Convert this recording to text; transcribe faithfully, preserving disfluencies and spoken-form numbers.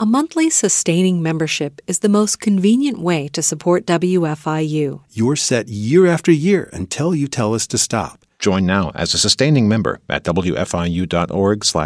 A monthly sustaining membership is the most convenient way to support W F I U. You're set year after year until you tell us to stop. Join now as a sustaining member at wfiu.org slash